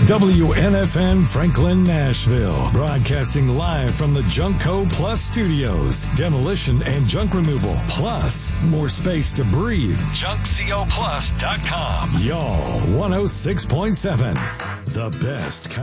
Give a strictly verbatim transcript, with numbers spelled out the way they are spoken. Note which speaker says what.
Speaker 1: W N F N Franklin, Nashville. Broadcasting live from the Junkco Plus studios. Demolition and junk removal. Plus, more space to breathe. junk co plus dot com. Y'all, one oh six point seven. The best